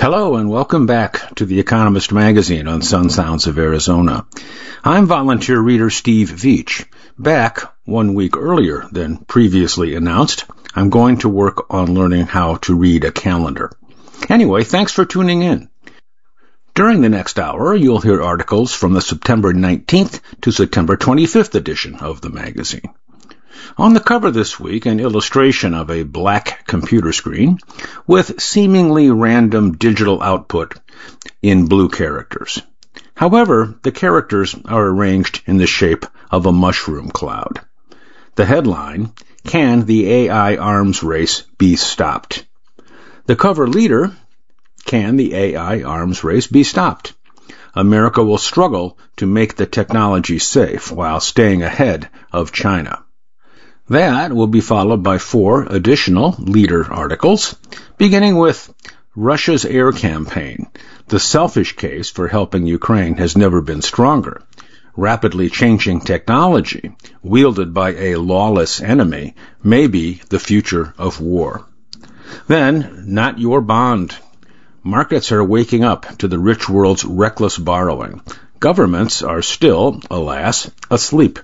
Hello and welcome back to The Economist magazine on Sun Sounds of Arizona. I'm volunteer reader Steve Veach. Back 1 week earlier than previously announced, I'm going to work on learning how to read a calendar. Anyway, thanks for tuning in. During the next hour, you'll hear articles from the September 19th to September 25th edition of the magazine. On the cover this week, an illustration of a black computer screen with seemingly random digital output in blue characters. However, the characters are arranged in the shape of a mushroom cloud. The headline, "Can the AI Arms Race Be Stopped?" The cover leader, "Can the AI Arms Race Be Stopped? America will struggle to make the technology safe while staying ahead of China." That will be followed by 4 additional leader articles, beginning with Russia's air campaign. The selfish case for helping Ukraine has never been stronger. Rapidly changing technology, wielded by a lawless enemy, may be the future of war. Then, not your bond. Markets are waking up to the rich world's reckless borrowing. Governments are still, alas, asleep.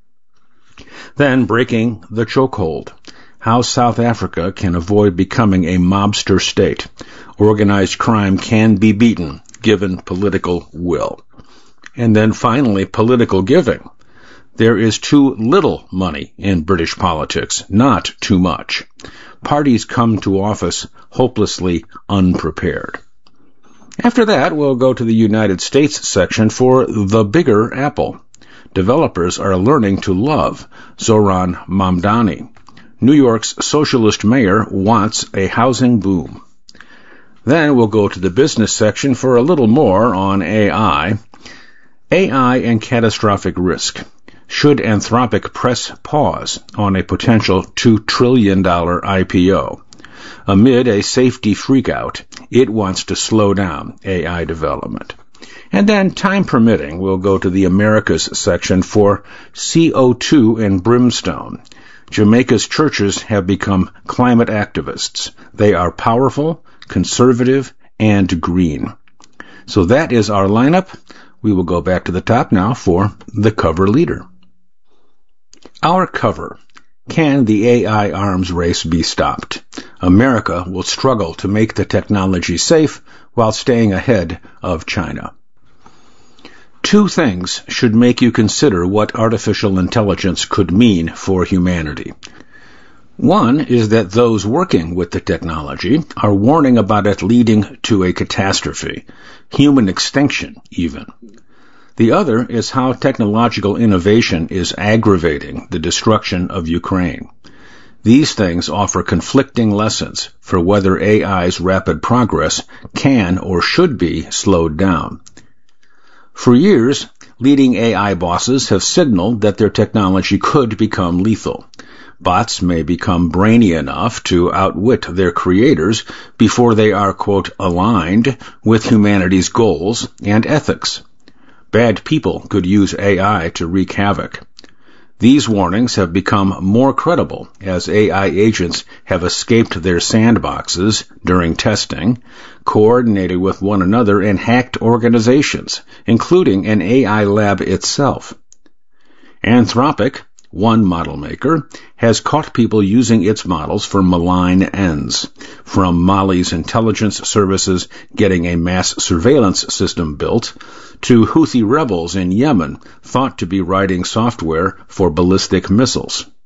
Then, breaking the chokehold. How South Africa can avoid becoming a mobster state. Organized crime can be beaten, given political will. And then finally, political giving. There is too little money in British politics, not too much. Parties come to office hopelessly unprepared. After that, we'll go to the United States section for the bigger apple. Developers are learning to love Zohran Mamdani. New York's socialist mayor wants a housing boom. Then we'll go to the business section for a little more on AI. AI and catastrophic risk. Should Anthropic press pause on a potential $2 trillion IPO? Amid a safety freakout, it wants to slow down AI development. And then, time permitting, we'll go to the Americas section for CO2 and brimstone. Jamaica's churches have become climate activists. They are powerful, conservative, and green. So that is our lineup. We will go back to the top now for the cover leader. Our cover. Can the AI arms race be stopped? America will struggle to make the technology safe while staying ahead of China. 2 things should make you consider what artificial intelligence could mean for humanity. One is that those working with the technology are warning about it leading to a catastrophe, human extinction even. The other is how technological innovation is aggravating the destruction of Ukraine. These things offer conflicting lessons for whether AI's rapid progress can or should be slowed down. For years, leading AI bosses have signaled that their technology could become lethal. Bots may become brainy enough to outwit their creators before they are, quote, aligned with humanity's goals and ethics. Bad people could use AI to wreak havoc. These warnings have become more credible as AI agents have escaped their sandboxes during testing, coordinated with one another and hacked organizations, including an AI lab itself. Anthropic, one model maker, has caught people using its models for malign ends, from Mali's intelligence services getting a mass surveillance system built, to Houthi rebels in Yemen thought to be writing software for ballistic missiles.